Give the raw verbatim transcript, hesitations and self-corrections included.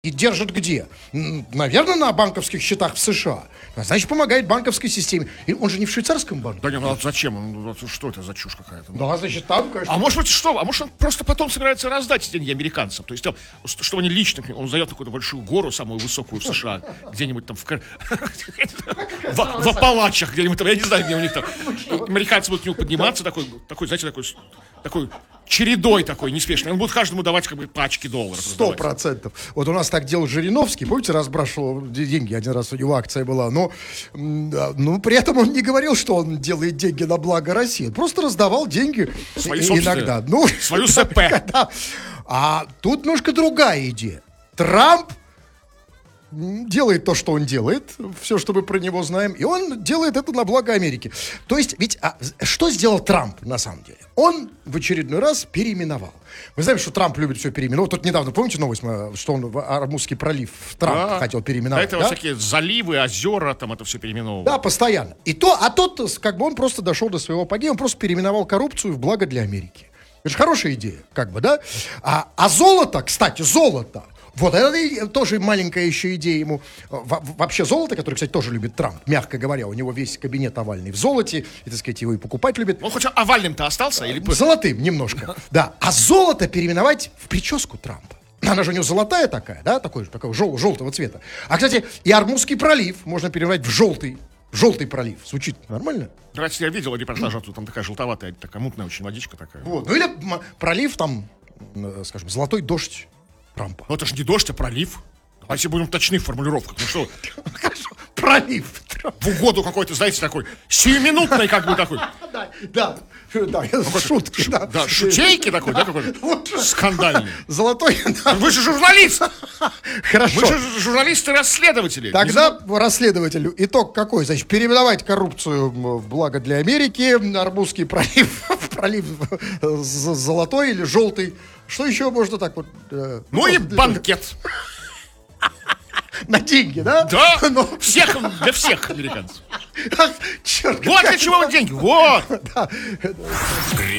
И держит где? Наверное, на банковских счетах в США. Значит, помогает банковской системе. И он же не в швейцарском банке. Да нет, ну зачем? Ну, что это за чушь какая-то? Да, значит, там, конечно. А может быть, что? А может, он просто потом собирается раздать эти деньги американцам? То есть, там, чтобы они лично, он зайдет на какую-то большую гору, самую высокую в США, где-нибудь там в в Апалачах, где-нибудь там, я не знаю, где у них там. Американцы будут к нему подниматься, такой, такой, знаете, такой, такой чередой такой неспешный. Он будет каждому давать как бы пачки долларов. Сто процентов. Вот у нас так делал Жириновский, помните, разбрашивал деньги, один раз у него акция была, но, но при этом он не говорил, что он делает деньги на благо России, он просто раздавал деньги свои иногда. Ну, свою ЗП. Да. А тут немножко другая идея. Трамп делает то, что он делает, все, что мы про него знаем, и он делает это на благо Америки. То есть, ведь а, что сделал Трамп на самом деле? Он в очередной раз переименовал. Вы знаете, что Трамп любит все переименовать. Тут недавно, помните новость, что он в Армузский пролив Трамп да. хотел переименовать? Да, это да? всякие заливы, озера, там это все переименовывал. Да, постоянно. И то, а тот, как бы он просто дошел до своего апогея, он просто переименовал коррупцию в благо для Америки. Это же хорошая идея, как бы, да? А, а золото, кстати, золото, вот это тоже маленькая еще идея ему. Вообще золото, которое, кстати, тоже любит Трамп, мягко говоря, у него весь кабинет овальный в золоте, и, так сказать, его и покупать любит. Он хоть овальным-то остался? Или... Золотым немножко, да. А золото переименовать в прическу Трампа. Она же у него золотая такая, да, такой, такого жел, желтого цвета. А, кстати, и Армузский пролив можно переименовать в желтый. Желтый пролив. Звучит нормально? Раньше я видел репортаж, а тут там такая желтоватая, такая мутная очень водичка такая. Вот. Ну или пролив там, скажем, золотой дождь Трампа. Ну это же не дождь, а пролив. Давайте будем точны в формулировках. Ну что? Хорошо. Пролив. В угоду какой-то, знаете, такой сиюминутный, как бы такой. Да, да, да, шутки. Да, да, шутейки такой, да, какой-то скандальный. Золотой. Вы же журналист. Хорошо. Вы же журналисты-расследователи. Тогда расследователю итог какой? Значит, переименовать коррупцию в благо для Америки, Армузский пролив, пролив золотой или желтый. Что еще можно так вот? Ну и банкет. На деньги, да? Да, но... всех, для всех американцев. Черт, вот для чего деньги, вот. Да.